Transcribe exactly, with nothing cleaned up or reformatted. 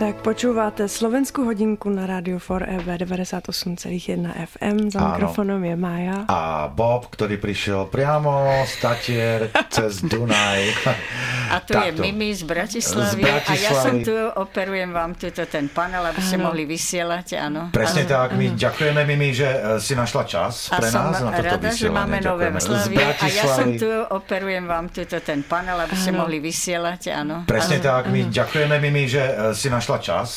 Tak počúvate Slovenskú hodinku na rádiu four E B deväťdesiatosem celá jedna F M. Za mikrofonom je Mája. A Bob, ktorý prišiel priamo z Tatier cez Dunaj. A tu Takto. je Mimi z Bratislavy. Z Bratislavy. A ja som tu, operujem vám tuto ten panel, aby ste Áno. mohli vysielať, áno. Presne áno. tak, my ďakujeme, Mimi, že si našla čas A pre som nás na toto rada, že vysielanie. máme nové Ďakujeme. Z Mslavy. A ja som Bratislavy. tu, operujem vám tuto ten panel, aby ste Áno. mohli vysielať, áno. Presne áno. tak, my ďakujeme, Mimi, že si našla čas